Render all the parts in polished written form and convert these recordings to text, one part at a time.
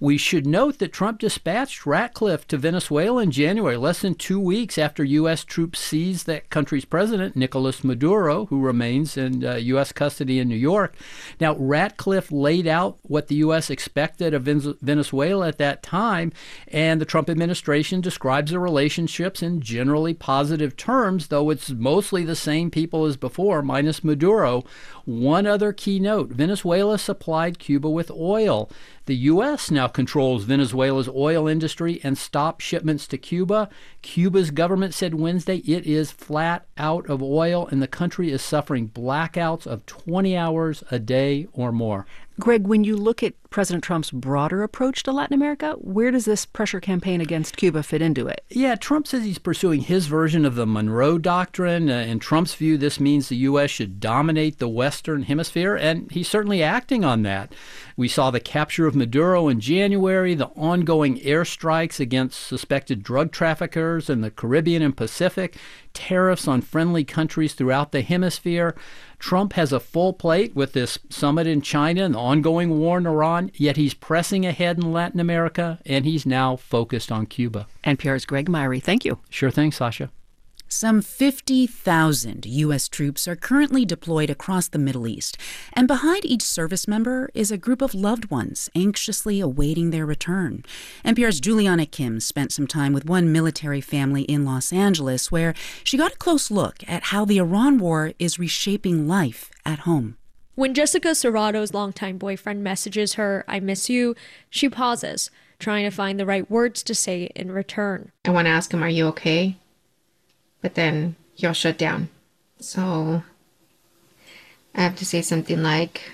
We should note that Trump dispatched Ratcliffe to Venezuela in January, less than 2 weeks after U.S. troops seized that country's president, Nicolas Maduro, who remains in U.S. custody in New York. Now, Ratcliffe laid out what the U.S. expected of Venezuela at that time, and the Trump administration describes the relationships in generally positive terms, though it's mostly the same people as before, minus Maduro. One other key note, Venezuela supplied Cuba with oil. The U.S. now controls Venezuela's oil industry and stopped shipments to Cuba. Cuba's government said Wednesday it is flat out of oil, and the country is suffering blackouts of 20 hours a day or more. Greg, when you look at President Trump's broader approach to Latin America, where does this pressure campaign against Cuba fit into it? Yeah, Trump says he's pursuing his version of the Monroe Doctrine. In Trump's view, this means the U.S. should dominate the Western Hemisphere, and he's certainly acting on that. We saw the capture of Maduro in January, the ongoing airstrikes against suspected drug traffickers in the Caribbean and Pacific, tariffs on friendly countries throughout the hemisphere. Trump has a full plate with this summit in China and the ongoing war in Iran, yet he's pressing ahead in Latin America, and he's now focused on Cuba. NPR's Greg Myrie, thank you. Sure thing, Sasha. Some 50,000 U.S. troops are currently deployed across the Middle East, and behind each service member is a group of loved ones anxiously awaiting their return. NPR's Juliana Kim spent some time with one military family in Los Angeles, where she got a close look at how the Iran war is reshaping life at home. When Jessica Serrato's longtime boyfriend messages her, "I miss you," she pauses, trying to find the right words to say in return. I want to ask him, "Are you okay?" But then he'll shut down. So I have to say something like,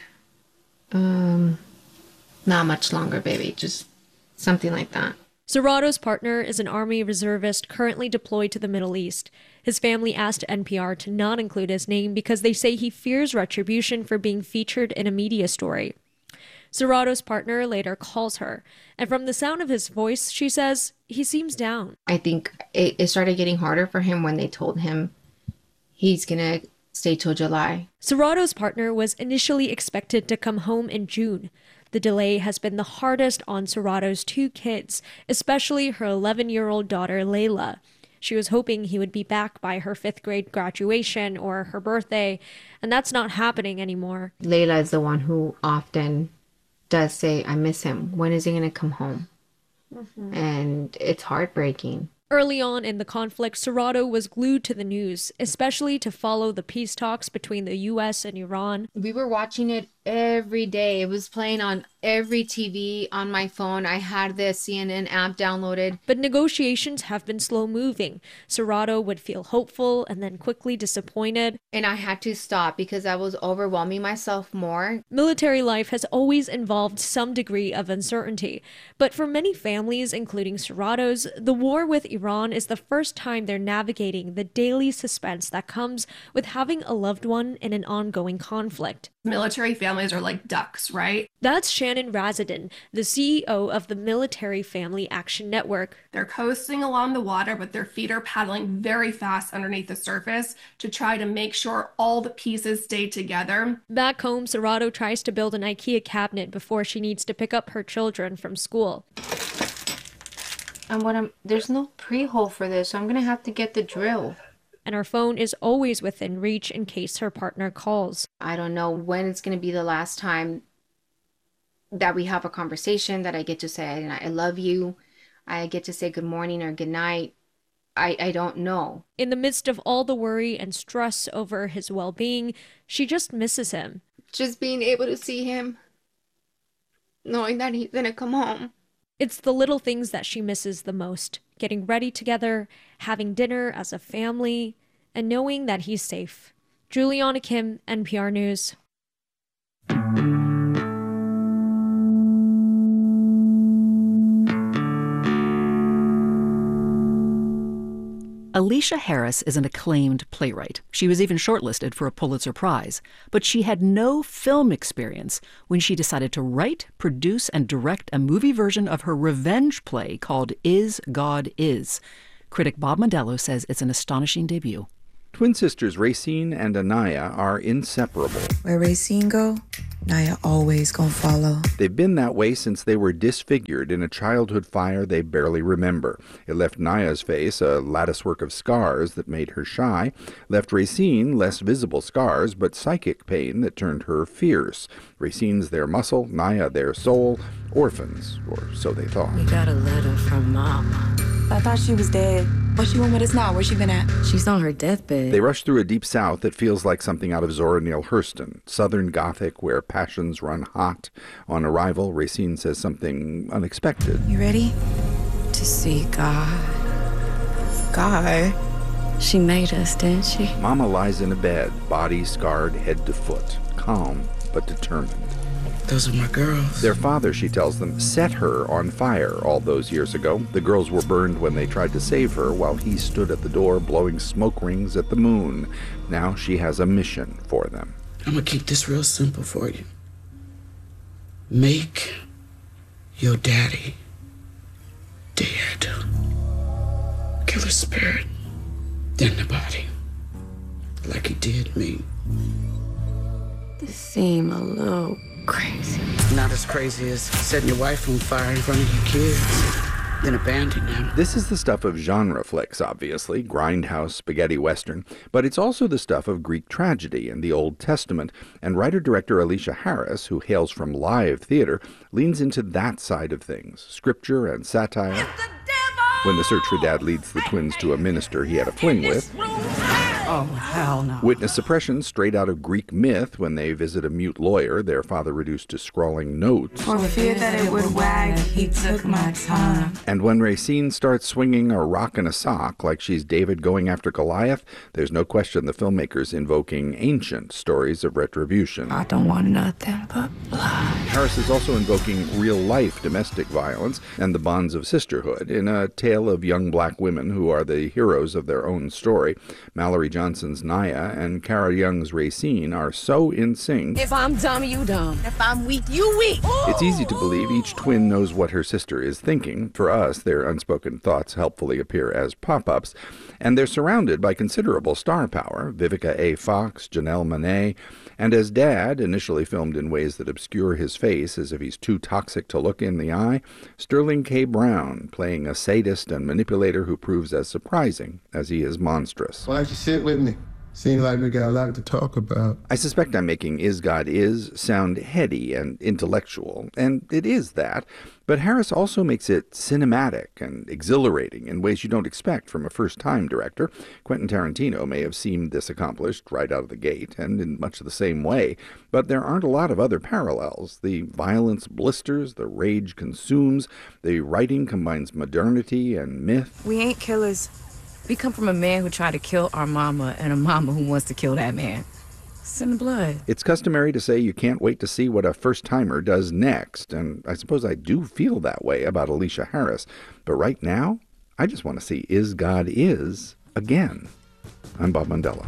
not much longer, baby. Just something like that. Serrato's partner is an Army reservist currently deployed to the Middle East. His family asked NPR to not include his name because they say he fears retribution for being featured in a media story. Serrato's partner later calls her, and from the sound of his voice, she says, he seems down. I think it started getting harder for him when they told him he's going to stay till July. Serrato's partner was initially expected to come home in June. The delay has been the hardest on Serrato's two kids, especially her 11-year-old daughter, Layla. She was hoping he would be back by her 5th grade graduation or her birthday, and that's not happening anymore. Layla is the one who often does say, "I miss him. When is he going to come home?" Mm-hmm. And it's heartbreaking. Early on in the conflict, Serrato was glued to the news, especially to follow the peace talks between the U.S. and Iran. We were watching it every day. It was playing on every TV on my phone. I had the CNN app downloaded. But negotiations have been slow moving. Serrato would feel hopeful and then quickly disappointed. And I had to stop because I was overwhelming myself more. Military life has always involved some degree of uncertainty. But for many families, including Serrato's, the war with Iran is the first time they're navigating the daily suspense that comes with having a loved one in an ongoing conflict. Military families are like ducks, right? That's Shannon Razadin, the CEO of the Military Family Action Network. They're coasting along the water, but their feet are paddling very fast underneath the surface to try to make sure all the pieces stay together. Back home, Serrato tries to build an IKEA cabinet before she needs to pick up her children from school. And there's no pre-hole for this, so I'm going to have to get the drill. And her phone is always within reach in case her partner calls. I don't know when it's going to be the last time that we have a conversation, that I get to say, I love you. I get to say good morning or good night. I don't know. In the midst of all the worry and stress over his well-being, she just misses him. Just being able to see him, knowing that he's going to come home. It's the little things that she misses the most. Getting ready together, having dinner as a family, and knowing that he's safe. Juliana Kim, NPR News. Alicia Harris is an acclaimed playwright. She was even shortlisted for a Pulitzer Prize. But she had no film experience when she decided to write, produce, and direct a movie version of her revenge play called Is God Is. Critic Bob Mondello says it's an astonishing debut. Twin sisters Racine and Anaya are inseparable. Where Racine go, Naya always gonna follow. They've been that way since they were disfigured in a childhood fire they barely remember. It left Naya's face a latticework of scars that made her shy, left Racine less visible scars, but psychic pain that turned her fierce. Racine's their muscle, Naya their soul, orphans, or so they thought. We got a letter from Mama. I thought she was dead. What she went with us now? Where's she been at? She's on her deathbed. They rush through a deep south that feels like something out of Zora Neale Hurston, Southern Gothic where passions run hot. On arrival, Racine says something unexpected. You ready? To see God. God. She made us, didn't she? Mama lies in a bed, body scarred head to foot, calm but determined. Those are my girls. Their father, she tells them, set her on fire all those years ago. The girls were burned when they tried to save her while he stood at the door blowing smoke rings at the moon. Now she has a mission for them. I'm gonna keep this real simple for you. Make your daddy dead. Kill his spirit, then the body, like he did me. This seem a little crazy. Not as crazy as setting your wife on fire in front of your kids, then abandoning them. This is the stuff of genre flicks, obviously, grindhouse spaghetti western, but it's also the stuff of Greek tragedy and the Old Testament, and writer-director Alicia Harris, who hails from live theater, leans into that side of things, scripture and satire. When the search for Dad leads the twins to a minister he had a fling with. Oh, hell no. Witness suppression straight out of Greek myth when they visit a mute lawyer, their father reduced to scrawling notes. For fear that it would wag, he took my time. And when Racine starts swinging a rock and a sock like she's David going after Goliath, there's no question the filmmakers invoking ancient stories of retribution. I don't want nothing but blood. Harris is also invoking real-life domestic violence and the bonds of sisterhood in a tale of young black women who are the heroes of their own story. Mallory Johnson's Naya and Cara Young's Racine are so in sync. If I'm dumb, you dumb. If I'm weak, you weak. It's easy to believe each twin knows what her sister is thinking. For us, their unspoken thoughts helpfully appear as pop-ups. And they're surrounded by considerable star power, Vivica A. Fox, Janelle Monáe, and as Dad, initially filmed in ways that obscure his face as if he's too toxic to look in the eye, Sterling K. Brown, playing a sadist and manipulator who proves as surprising as he is monstrous. Why don't you sit with me? Seems like we got a lot to talk about. I suspect I'm making Is God Is sound heady and intellectual, and it is that, but Harris also makes it cinematic and exhilarating in ways you don't expect from a first-time director. Quentin Tarantino may have seemed this accomplished right out of the gate, and in much the same way, but there aren't a lot of other parallels. The violence blisters, the rage consumes, the writing combines modernity and myth. We ain't killers. We come from a man who tried to kill our mama and a mama who wants to kill that man. It's in the blood. It's customary to say you can't wait to see what a first-timer does next, and I suppose I do feel that way about Alicia Harris. But right now, I just want to see Is God Is again. I'm Bob Mondello.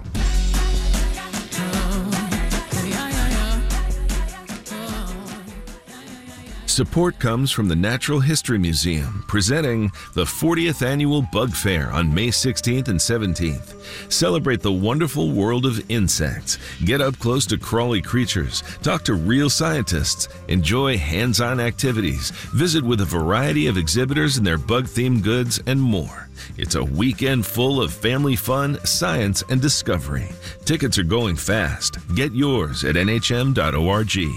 Support comes from the Natural History Museum, presenting the 40th Annual Bug Fair on May 16th and 17th. Celebrate the wonderful world of insects. Get up close to crawly creatures. Talk to real scientists. Enjoy hands-on activities. Visit with a variety of exhibitors and their bug-themed goods and more. It's a weekend full of family fun, science, and discovery. Tickets are going fast. Get yours at nhm.org.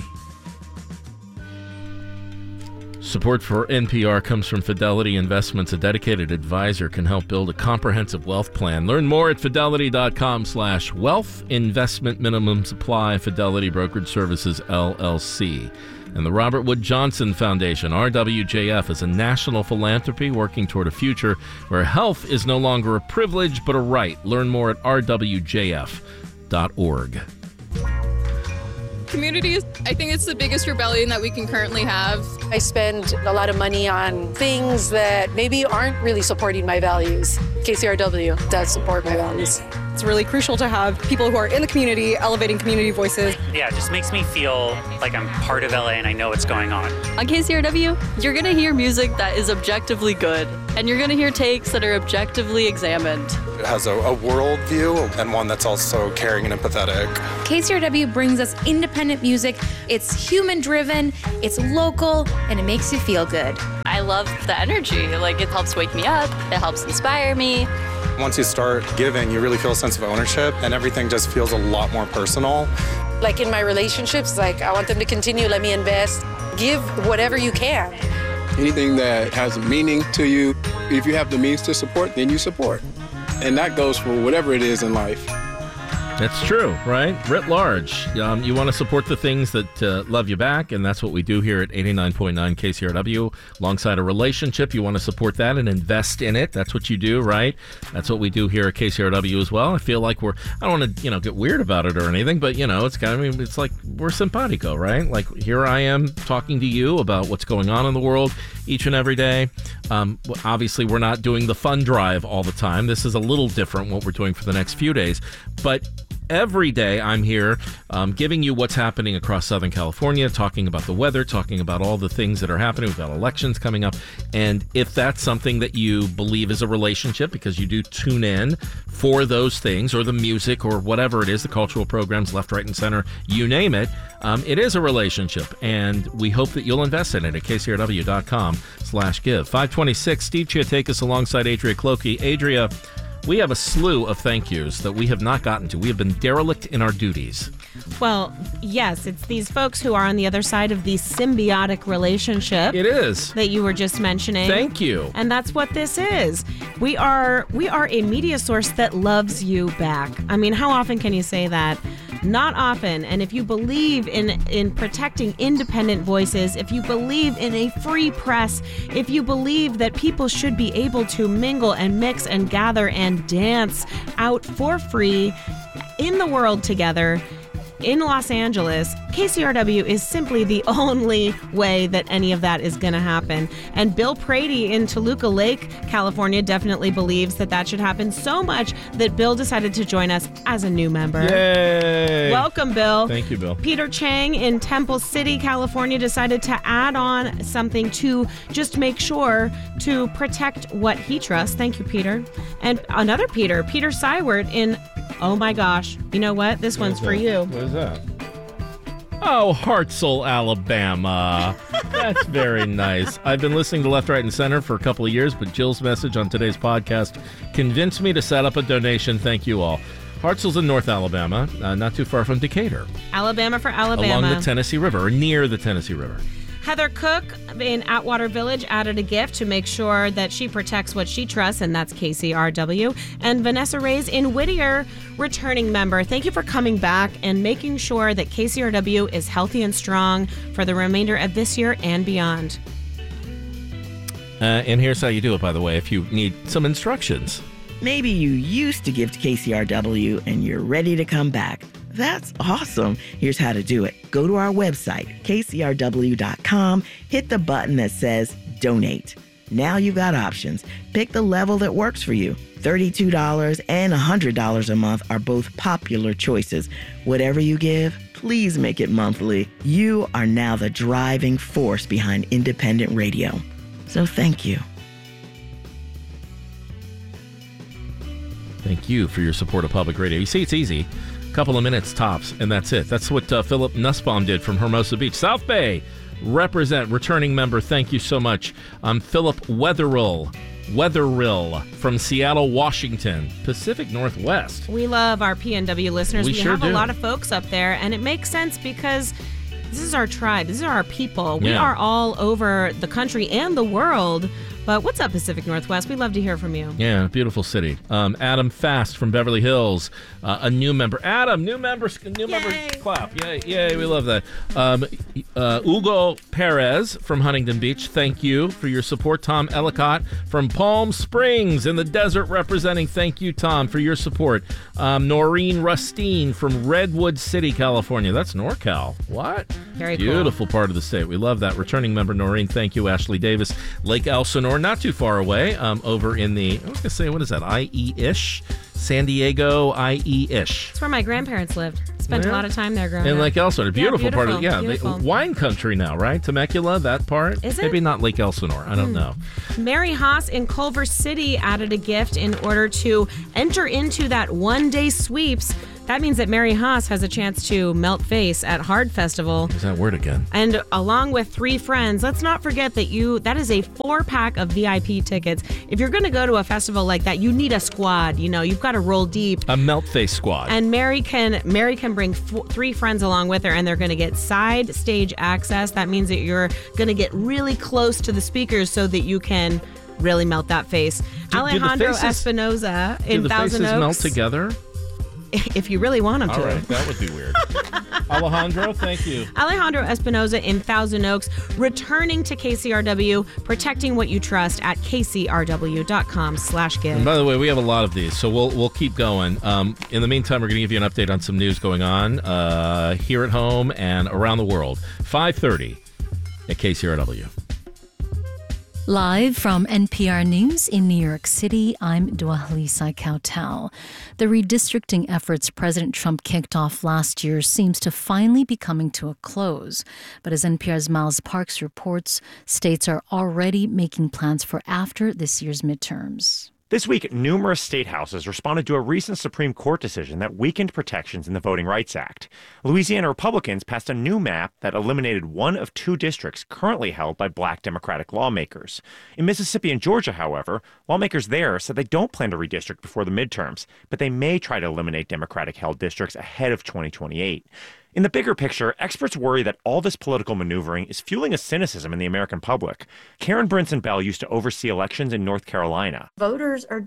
Support for NPR comes from Fidelity Investments. A dedicated advisor can help build a comprehensive wealth plan. Learn more at fidelity.com/wealth. Investment minimum supply. Fidelity Brokerage Services, LLC. And the Robert Wood Johnson Foundation, RWJF, is a national philanthropy working toward a future where health is no longer a privilege but a right. Learn more at rwjf.org. Communities, I think it's the biggest rebellion that we can currently have. I spend a lot of money on things that maybe aren't really supporting my values. KCRW does support my values. It's really crucial to have people who are in the community elevating community voices. Yeah, it just makes me feel like I'm part of LA and I know what's going on. On KCRW, you're going to hear music that is objectively good, and you're going to hear takes that are objectively examined. It has a world view and one that's also caring and empathetic. KCRW brings us independent music. It's human-driven, it's local, and it makes you feel good. I love the energy. Like, it helps wake me up. It helps inspire me. Once you start giving, you really feel a sense of ownership, and everything just feels a lot more personal. Like in my relationships, like I want them to continue, let me invest, give whatever you can. Anything that has meaning to you, if you have the means to support, then you support. And that goes for whatever it is in life. That's true, right? Writ large. You want to support the things that love you back, and that's what we do here at 89.9 KCRW. Alongside a relationship, you want to support that and invest in it. That's what you do, right? That's what we do here at KCRW as well. I feel like I don't want to, get weird about it or anything, but, it's like we're simpatico, right? Like, here I am talking to you about what's going on in the world each and every day. Obviously, we're not doing the fun drive all the time. This is a little different what we're doing for the next few days, but every day I'm here giving you what's happening across Southern California, talking about the weather, talking about all the things that are happening. We've got elections coming up. And if that's something that you believe is a relationship, because you do tune in for those things, or the music, or whatever it is, the cultural programs, left, right, and center, you name it, it is a relationship. And we hope that you'll invest in it at kcrw.com/give. 526, Steve Chiatakis alongside Adria Clokey. Adria, we have a slew of thank yous that we have not gotten to. We have been derelict in our duties. Well, yes, it's these folks who are on the other side of the symbiotic relationship. It is. That you were just mentioning. Thank you. And that's what this is. We are a media source that loves you back. I mean, how often can you say that? Not often. And if you believe in protecting independent voices, if you believe in a free press, if you believe that people should be able to mingle and mix and gather and dance out for free in the world together, in Los Angeles, KCRW is simply the only way that any of that is going to happen. And Bill Prady in Toluca Lake, California, definitely believes that should happen so much that Bill decided to join us as a new member. Yay! Welcome, Bill. Thank you, Bill. Peter Chang in Temple City, California, decided to add on something to just make sure to protect what he trusts. Thank you, Peter. And another Peter Syward in, oh my gosh, you know what? This one's for you. What is that? Oh, Hartselle, Alabama. That's very nice. I've been listening to Left, Right, and Center for a couple of years, but Jill's message on today's podcast convinced me to set up a donation. Thank you all. Hartselle's in North Alabama, not too far from Decatur. Alabama for Alabama. Along the Tennessee River, or near the Tennessee River. Heather Cook in Atwater Village added a gift to make sure that she protects what she trusts, and that's KCRW. And Vanessa Reyes in Whittier, returning member. Thank you for coming back and making sure that KCRW is healthy and strong for the remainder of this year and beyond. And here's how you do it, by the way, if you need some instructions. Maybe you used to give to KCRW and you're ready to come back. That's awesome. Here's how to do it. Go to our website, kcrw.com, hit the button that says Donate. Now you've got options. Pick the level that works for you. $32 and $100 a month are both popular choices. Whatever you give, please make it monthly. You are now the driving force behind independent radio. So thank you. Thank you for your support of public radio. You see, it's easy. Couple of minutes tops, and that's it. That's what Philip Nussbaum did from Hermosa Beach. South Bay, represent, returning member. Thank you so much. Philip Wetherill from Seattle, Washington, Pacific Northwest. We love our PNW listeners. We sure have do. A lot of folks up there, and it makes sense because this is our tribe. This is our people. We are all over the country and the world. But what's up, Pacific Northwest? We'd love to hear from you. Yeah, beautiful city. Adam Fast from Beverly Hills, a new member. Adam, new member clap. Yay, we love that. Hugo Perez from Huntington Beach, thank you for your support. Tom Ellicott from Palm Springs in the desert representing, thank you, Tom, for your support. Noreen Rustine from Redwood City, California. That's NorCal. What? Very cool. Beautiful part of the state. We love that. Returning member Noreen, thank you. Ashley Davis, Lake Elsinore, Elsinore, not too far away, over in the, I was going to say, what is that, IE-ish? San Diego, IE-ish. It's where my grandparents lived. Spent a lot of time there growing in up. Lake Elsinore, beautiful part of beautiful. wine country now, right? Temecula, that part. Is it? Maybe not Lake Elsinore. I don't know. Mary Haas in Culver City added a gift in order to enter into that one-day sweeps. That means that Mary Haas has a chance to melt face at Hard Festival. Use that word again. And along with 3 friends, let's not forget that that is a 4-pack of VIP tickets. If you're going to go to a festival like that, you need a squad. You know, you've got to roll deep. A melt face squad. And Mary can bring 3 friends along with her, and they're going to get side stage access. That means that you're going to get really close to the speakers so that you can really melt that face. Alejandro Espinoza in Thousand Oaks. Do the faces melt together? If you really want them to. All right, that would be weird. Alejandro, thank you. Alejandro Espinoza in Thousand Oaks, returning to KCRW, protecting what you trust at kcrw.com/give. And by the way, we have a lot of these, so we'll keep going. In the meantime, we're going to give you an update on some news going on here at home and around the world. 5:30 at KCRW. Live from NPR News in New York City, I'm Dwalisa Kautal. The redistricting efforts President Trump kicked off last year seems to finally be coming to a close. But as NPR's Miles Parks reports, states are already making plans for after this year's midterms. This week, numerous state houses responded to a recent Supreme Court decision that weakened protections in the Voting Rights Act. Louisiana Republicans passed a new map that eliminated one of 2 districts currently held by black Democratic lawmakers. In Mississippi and Georgia, however, lawmakers there said they don't plan to redistrict before the midterms, but they may try to eliminate Democratic-held districts ahead of 2028. In the bigger picture, experts worry that all this political maneuvering is fueling a cynicism in the American public. Karen Brinson Bell used to oversee elections in North Carolina. Voters are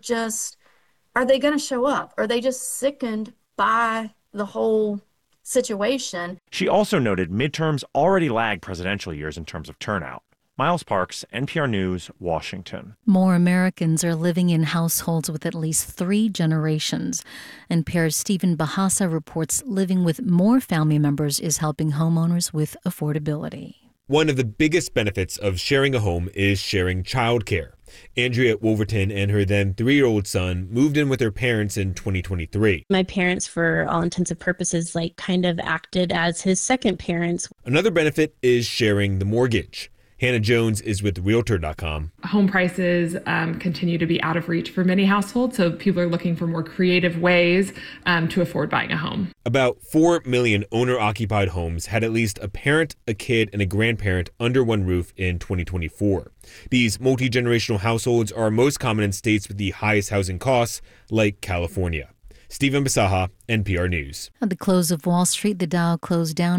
they going to show up? Are they just sickened by the whole situation? She also noted midterms already lag presidential years in terms of turnout. Miles Parks, NPR News, Washington. More Americans are living in households with at least 3 generations. NPR's Stephen Bahasa reports living with more family members is helping homeowners with affordability. One of the biggest benefits of sharing a home is sharing childcare. Andrea Wolverton and her then 3-year-old son moved in with their parents in 2023. My parents, for all intents and purposes, kind of acted as his second parents. Another benefit is sharing the mortgage. Hannah Jones is with Realtor.com. Home prices continue to be out of reach for many households, so people are looking for more creative ways to afford buying a home. About 4 million owner-occupied homes had at least a parent, a kid, and a grandparent under one roof in 2024. These multi-generational households are most common in states with the highest housing costs, like California. Stephen Basaha, NPR News. At the close of Wall Street, the Dow closed down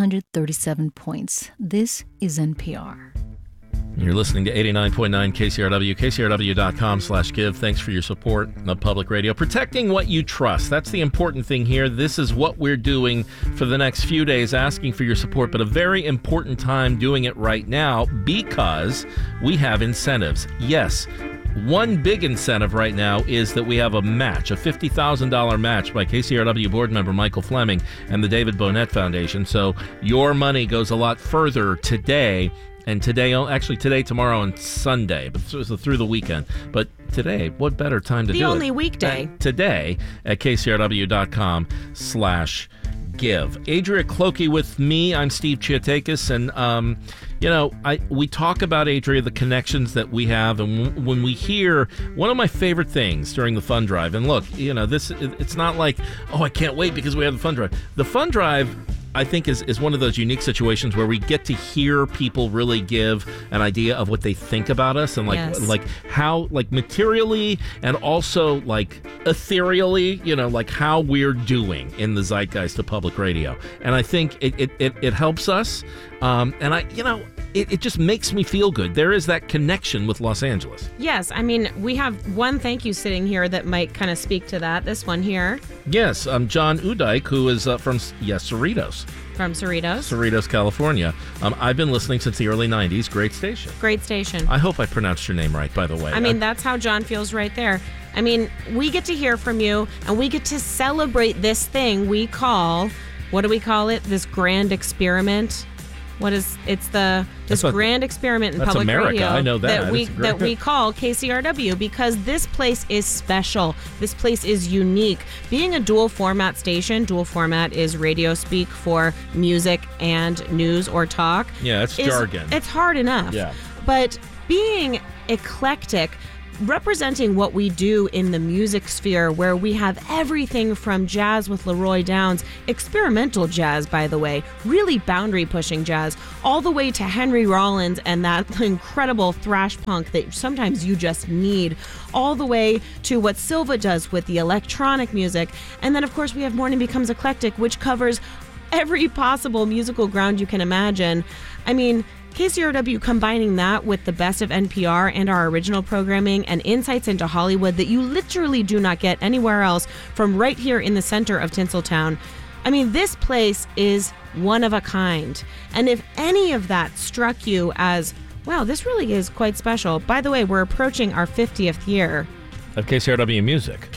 537 points. This is NPR. You're listening to 89.9 KCRW, kcrw.com/give. Thanks for your support of public radio. Protecting what you trust. That's the important thing here. This is what we're doing for the next few days, asking for your support, but a very important time doing it right now because we have incentives. Yes. One big incentive right now is that we have a match, a $50,000 match by KCRW board member Michael Fleming and the David Bonnet Foundation. So your money goes a lot further today, and today, tomorrow, and Sunday, but through the weekend. But today, what better time to do it? The only weekday. Today at kcrw.com/give. Adria Clokey with me. I'm Steve Chiatakis, and we talk about, Adria, the connections that we have, and when we hear one of my favorite things during the fund drive, and look, it's not like, oh, I can't wait because we have the fund drive. The fund drive, I think, is one of those unique situations where we get to hear people really give an idea of what they think about us, and how materially and also ethereally, how we're doing in the zeitgeist of public radio. And I think it helps us. It just makes me feel good. There is that connection with Los Angeles. Yes, I mean, we have one thank you sitting here that might kind of speak to that. This one here. Yes, John Udyk, who is from Cerritos. From Cerritos. Cerritos, California. I've been listening since the early 90s. Great station. Great station. I hope I pronounced your name right, by the way. I mean, that's how John feels right there. I mean, we get to hear from you, and we get to celebrate this thing we call, what do we call it? This grand experiment. It's this grand experiment in public America. radio I know that we call KCRW, because this place is special. This place is unique. Being a dual format station, dual format is radio speak for music and news or talk. Yeah, it's jargon. It's hard enough. Yeah. But being eclectic, representing what we do in the music sphere, where we have everything from jazz with Leroy Downs, experimental jazz, by the way, really boundary-pushing jazz, all the way to Henry Rollins and that incredible thrash punk that sometimes you just need, all the way to what Silva does with the electronic music. And then, of course, we have Morning Becomes Eclectic, which covers every possible musical ground you can imagine. I mean, KCRW combining that with the best of NPR and our original programming and insights into Hollywood that you literally do not get anywhere else from right here in the center of Tinseltown. I mean, this place is one of a kind. And if any of that struck you as, wow, this really is quite special. By the way, we're approaching our 50th year of KCRW Music.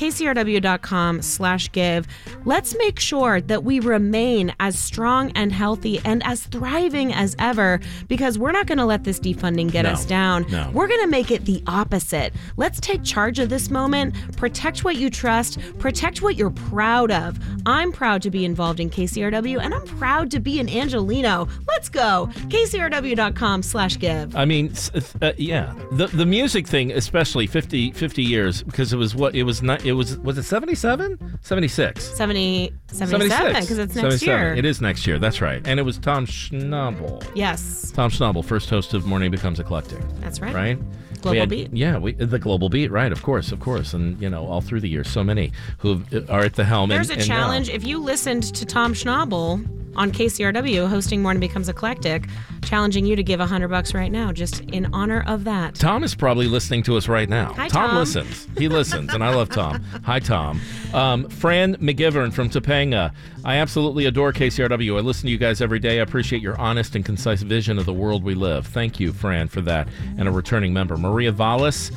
KCRW.com/give. Let's make sure that we remain as strong and healthy and as thriving as ever, because we're not going to let this defunding get us down. No. We're going to make it the opposite. Let's take charge of this moment, protect what you trust, protect what you're proud of. I'm proud to be involved in KCRW, and I'm proud to be an Angelino. Let's go. KCRW.com/give. I mean, yeah, the music thing, especially 50 years, because was it 77? 76? 77, because it's next year. It is next year, that's right. And it was Tom Schnabel. Yes. Tom Schnabel, first host of Morning Becomes Eclectic. That's right. Right? Global Beat. Yeah, the Global Beat, right, of course. And, all through the years, so many who are at the helm. There's a challenge. If you listened to Tom Schnabel on KCRW hosting Morning Becomes Eclectic, challenging you to give $100 right now, just in honor of that. Tom is probably listening to us right now. Hi, Tom Tom. Listens. He listens, and I love Tom. Hi, Tom. Fran McGivern from Topanga. I absolutely adore KCRW. I listen to you guys every day. I appreciate your honest and concise vision of the world we live. Thank you, Fran, for that. And a returning member, Maria Vallis.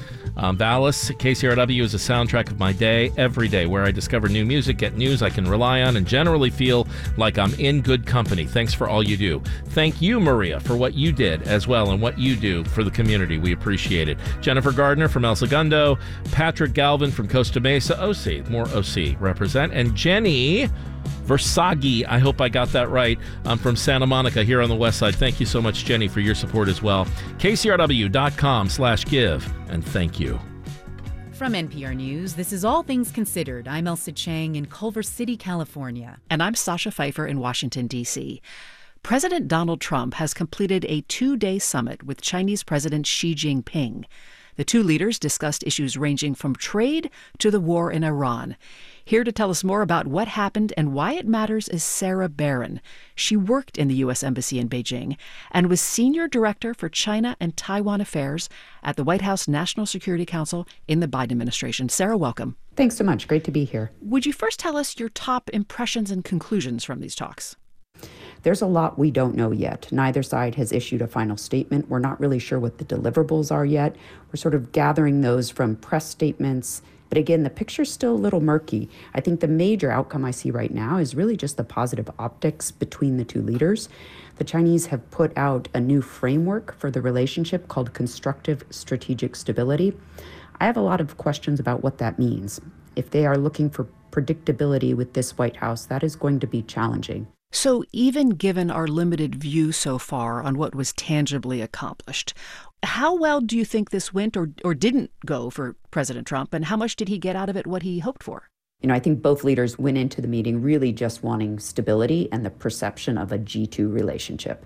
KCRW is a soundtrack of my day, every day, where I discover new music, get news I can rely on, and generally feel like I'm in good company. Thanks for all you do. Thank you, Maria, for what you did as well and what you do for the community. We appreciate it. Jennifer Gardner from El Segundo, Patrick Galvin from Costa Mesa, OC, more OC represent, and Jenny Versaghi, I hope I got that right, from Santa Monica here on the west side. Thank you so much, Jenny, for your support as well. KCRW.com/give, and thank you. From NPR News, this is All Things Considered. I'm Elsa Chang in Culver City, California. And I'm Sasha Pfeiffer in Washington, D.C. President Donald Trump has completed a 2-day summit with Chinese President Xi Jinping. The two leaders discussed issues ranging from trade to the war in Iran. Here to tell us more about what happened and why it matters is Sarah Barron. She worked in the U.S. Embassy in Beijing and was Senior Director for China and Taiwan Affairs at the White House National Security Council in the Biden administration. Sarah, welcome. Thanks so much. Great to be here. Would you first tell us your top impressions and conclusions from these talks? There's a lot we don't know yet. Neither side has issued a final statement. We're not really sure what the deliverables are yet. We're sort of gathering those from press statements. But again, the picture's still a little murky. I think the major outcome I see right now is really just the positive optics between the two leaders. The Chinese have put out a new framework for the relationship called Constructive Strategic Stability. I have a lot of questions about what that means. If they are looking for predictability with this White House, that is going to be challenging. So even given our limited view so far on what was tangibly accomplished, how well do you think this went or didn't go for President Trump, and how much did he get out of it what he hoped for? I think both leaders went into the meeting really just wanting stability and the perception of a G2 relationship.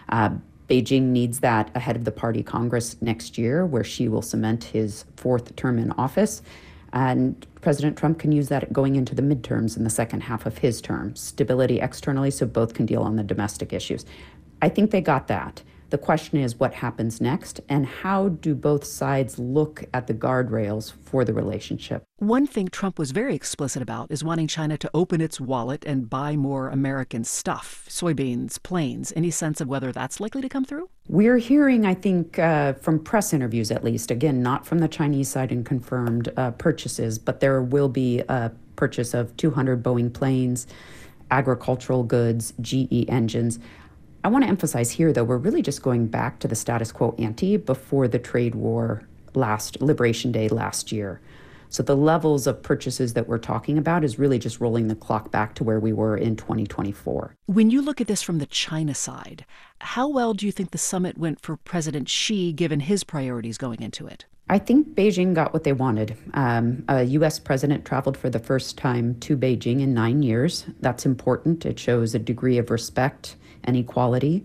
Beijing needs that ahead of the Party Congress next year, where Xi will cement his 4th term in office. And President Trump can use that going into the midterms in the second half of his term. Stability externally, so both can deal on the domestic issues. I think they got that. The question is what happens next, and how do both sides look at the guardrails for the relationship? One thing Trump was very explicit about is wanting China to open its wallet and buy more American stuff, soybeans, planes. Any sense of whether that's likely to come through? We're hearing, I think, from press interviews at least, again, not from the Chinese side in confirmed purchases, but there will be a purchase of 200 Boeing planes, agricultural goods, GE engines. I want to emphasize here, though, we're really just going back to the status quo ante before the trade war Liberation Day last year. So the levels of purchases that we're talking about is really just rolling the clock back to where we were in 2024. When you look at this from the China side, how well do you think the summit went for President Xi, given his priorities going into it? I think Beijing got what they wanted. A U.S. president traveled for the first time to Beijing in 9 years. That's important. It shows a degree of respect and equality.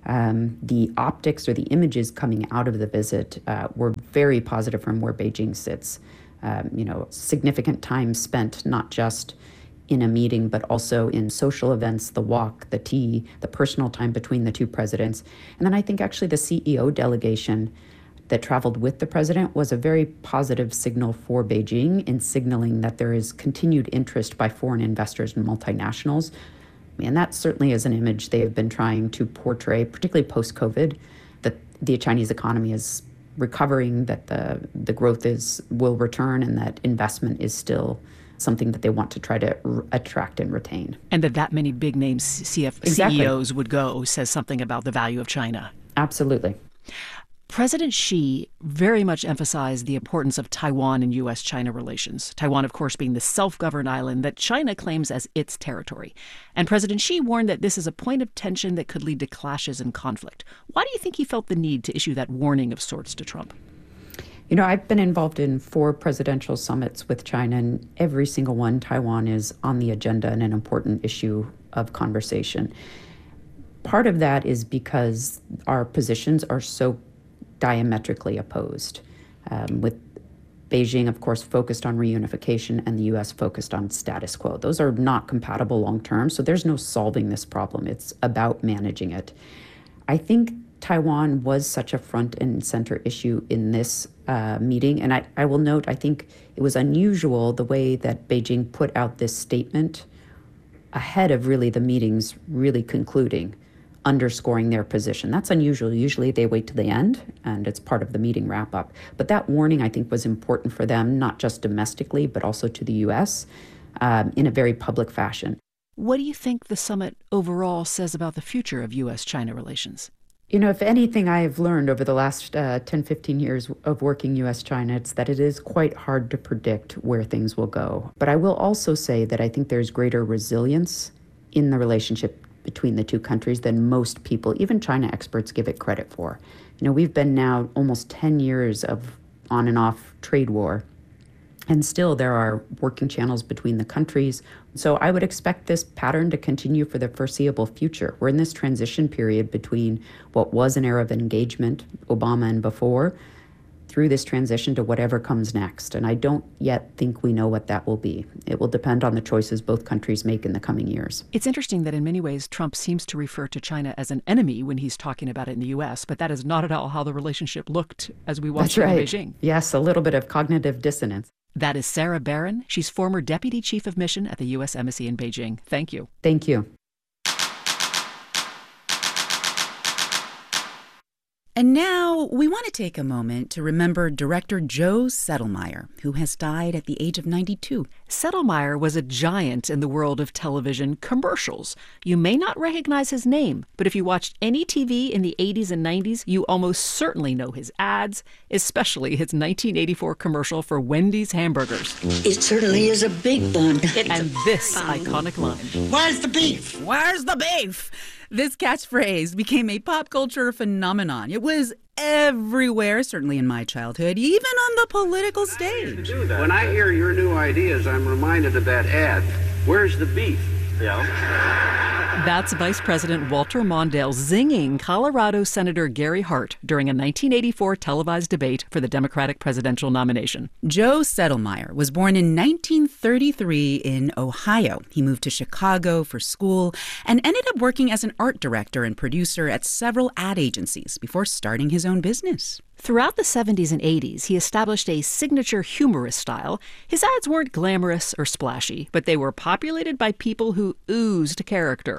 The optics or the images coming out of the visit were very positive from where Beijing sits. Significant time spent not just in a meeting, but also in social events, the walk, the tea, the personal time between the two presidents. And then I think actually the CEO delegation that traveled with the president was a very positive signal for Beijing in signaling that there is continued interest by foreign investors and multinationals. And that certainly is an image they have been trying to portray, particularly post-COVID, that the Chinese economy is recovering, that the growth will return, and that investment is still something that they want to try to attract and retain. And that many big name CEOs would go says something about the value of China. Absolutely. President Xi very much emphasized the importance of Taiwan and U.S.-China relations. Taiwan, of course, being the self-governed island that China claims as its territory. And President Xi warned that this is a point of tension that could lead to clashes and conflict. Why do you think he felt the need to issue that warning of sorts to Trump? I've been involved in 4 presidential summits with China, and every single one, Taiwan is on the agenda and an important issue of conversation. Part of that is because our positions are so diametrically opposed, with Beijing, of course, focused on reunification and the U.S. focused on status quo. Those are not compatible long term, so there's no solving this problem. It's about managing it. I think Taiwan was such a front and center issue in this meeting, and I will note, I think it was unusual the way that Beijing put out this statement ahead of really the meetings really concluding, underscoring their position. That's unusual. Usually they wait to the end, and it's part of the meeting wrap-up. But that warning, I think, was important for them, not just domestically, but also to the U.S. In a very public fashion. What do you think the summit overall says about the future of U.S.-China relations? If anything I have learned over the last 10, 15 years of working U.S.-China, it's that it is quite hard to predict where things will go. But I will also say that I think there's greater resilience in the relationship between the two countries than most people, even China experts, give it credit for. We've been now almost 10 years of on and off trade war, and still there are working channels between the countries. So I would expect this pattern to continue for the foreseeable future. We're in this transition period between what was an era of engagement, Obama and before, through this transition to whatever comes next. And I don't yet think we know what that will be. It will depend on the choices both countries make in the coming years. It's interesting that in many ways, Trump seems to refer to China as an enemy when he's talking about it in the U.S., but that is not at all how the relationship looked as we watched it in Beijing. Yes, a little bit of cognitive dissonance. That is Sarah Barron. She's former Deputy Chief of Mission at the U.S. Embassy in Beijing. Thank you. Thank you. And now we want to take a moment to remember director Joe Settlemeyer, who has died at the age of 92. Settlemeyer was a giant in the world of television commercials. You may not recognize his name, but if you watched any TV in the 80s and 90s, you almost certainly know his ads, especially his 1984 commercial for Wendy's hamburgers. It certainly is a big bun. And this iconic line. Where's the beef? Where's the beef? This catchphrase became a pop culture phenomenon. It was everywhere, certainly in my childhood, even on the political stage. When I hear your new ideas, I'm reminded of that ad. Where's the beef? That's Vice President Walter Mondale zinging Colorado Senator Gary Hart during a 1984 televised debate for the Democratic presidential nomination. Joe Settlemeyer was born in 1933 in Ohio. He moved to Chicago for school and ended up working as an art director and producer at several ad agencies before starting his own business. Throughout the 70s and 80s, he established a signature humorous style. His ads weren't glamorous or splashy, but they were populated by people who oozed character.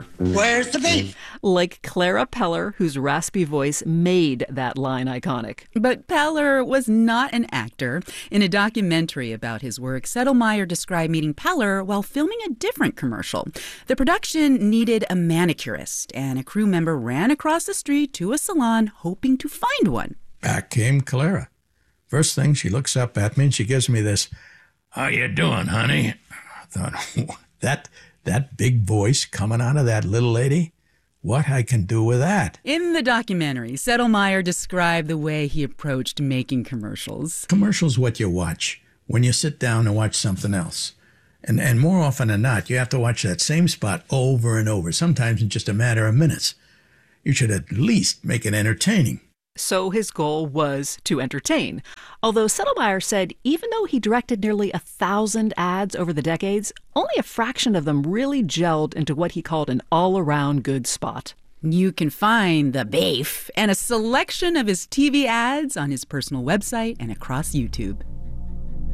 Where's the beef? Like Clara Peller, whose raspy voice made that line iconic. But Peller was not an actor. In a documentary about his work, Sedlmeier described meeting Peller while filming a different commercial. The production needed a manicurist, and a crew member ran across the street to a salon hoping to find one. Back came Clara. First thing, she looks up at me and she gives me this, "How you doing, honey?" I thought, that big voice coming out of that little lady? What I can do with that? In the documentary, Sedlmeier described the way he approached making commercials. Commercials what you watch when you sit down and watch something else. And more often than not, you have to watch that same spot over and over, sometimes in just a matter of minutes. You should at least make it entertaining. So his goal was to entertain. Although Sedlmeier said even though he directed nearly 1,000 ads over the decades, only a fraction of them really gelled into what he called an all-around good spot. You can find the beef and a selection of his TV ads on his personal website and across YouTube.